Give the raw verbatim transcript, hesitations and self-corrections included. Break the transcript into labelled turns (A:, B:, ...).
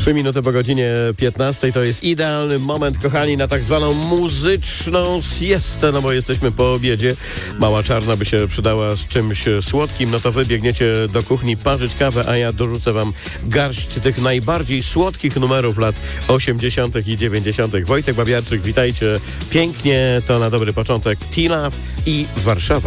A: Trzy minuty po godzinie piętnastej to jest idealny moment, kochani, na tak zwaną muzyczną siestę, no bo jesteśmy po obiedzie. Mała czarna by się przydała z czymś słodkim, no to wy biegniecie do kuchni parzyć kawę, a ja dorzucę wam garść tych najbardziej słodkich numerów lat osiemdziesiątych i dziewięćdziesiątych. Wojtek Babiarczyk, witajcie pięknie, to na dobry początek T-Love i Warszawa.